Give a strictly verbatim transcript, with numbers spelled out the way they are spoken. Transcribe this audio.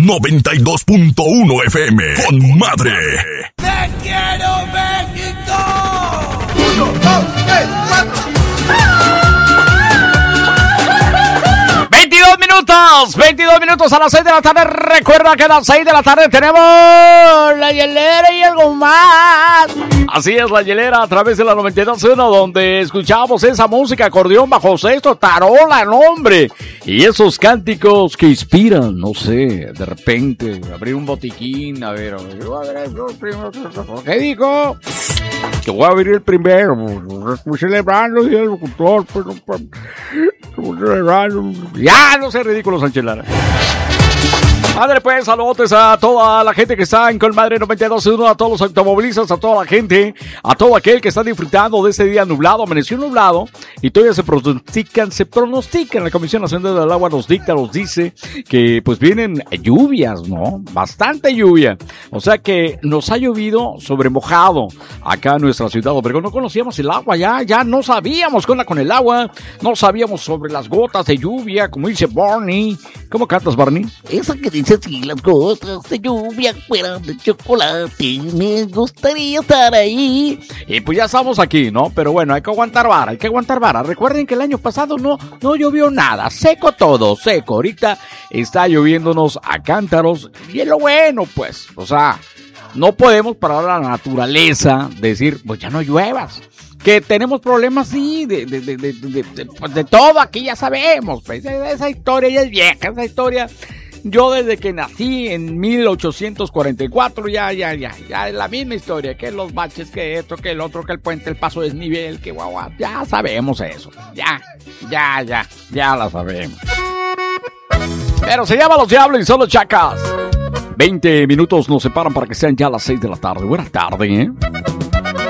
noventa y dos punto uno F M. Con madre. ¡Te quiero, México! Uno, dos, tres, cuatro. veintidós minutos, veintidós minutos a las seis de la tarde. Recuerda que a las seis de la tarde tenemos la hielera y algo más. Así es, la hielera a través de la noventa y dos punto uno, donde escuchamos esa música, acordeón, bajo sexto, tarola, nombre. Y esos cánticos que inspiran, no sé, de repente, abrir un botiquín, a ver, a ver, ¿qué dijo? Que voy a abrir el primero, estoy celebrando y el locutor, pero, celebrando. Ya, no sé, ridículo, Sánchez Lara. Madre, pues, saludos a toda la gente que está en Colmadre noventa y dos punto uno, a todos los automovilistas, a toda la gente, a todo aquel que está disfrutando de este día nublado. Amaneció nublado y todavía se pronostican, se pronostican, la Comisión Nacional del Agua nos dicta, nos dice que pues vienen lluvias, ¿no? Bastante lluvia. O sea que nos ha llovido sobre mojado acá en nuestra ciudad, pero no conocíamos el agua ya, ya no sabíamos qué onda con el agua, no sabíamos sobre las gotas de lluvia, como dice Barney. ¿Cómo cantas, Barney? Esa que dice así, las gotas de lluvia fueran de chocolate, me gustaría estar ahí. Y pues ya estamos aquí, ¿no? Pero bueno, hay que aguantar vara, hay que aguantar vara. Recuerden que el año pasado no, no llovió nada, seco todo, seco. Ahorita está lloviéndonos a cántaros y es lo bueno, pues. O sea, no podemos parar a la naturaleza decir, pues ya no lluevas. Que tenemos problemas, sí, de, de, de, de, de, de, pues de todo aquí ya sabemos, pues. Esa historia ya es vieja, esa historia. Yo desde que nací en mil ochocientos cuarenta y cuatro ya, ya, ya, ya es la misma historia, que los baches, que esto, que el otro, que el puente, el paso desnivel, que guau, guau, ya sabemos eso, ya, ya, ya, ya la sabemos. Pero se llama Los Diablos y son los Chacas. veinte minutos nos separan para que sean ya las seis de la tarde. Buena tarde, ¿eh?